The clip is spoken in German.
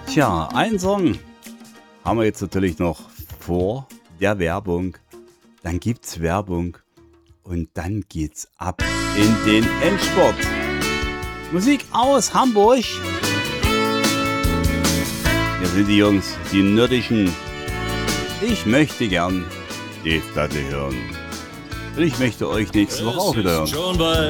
Tja, einen Song haben wir jetzt natürlich noch vor der Werbung. Dann gibt's Werbung und dann geht's ab in den Endspurt. Musik aus Hamburg. Hier sind die Jungs, die Nördischen. Ich möchte gern die Platte hören. Und ich möchte euch nächste Woche auch wieder hören.